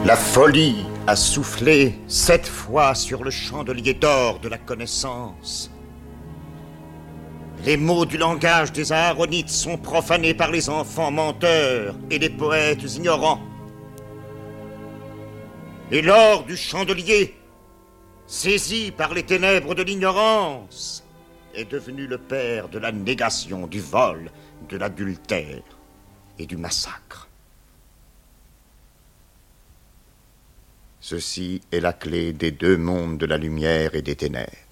La folie a soufflé 7 fois sur le chandelier d'or de la connaissance. Les mots du langage des aaronites sont profanés par les enfants menteurs et les poètes ignorants. Et l'or du chandelier, saisi par les ténèbres de l'ignorance, est devenu le père de la négation, du vol, de l'adultère et du massacre. Ceci est la clé des 2 mondes de la lumière et des ténèbres.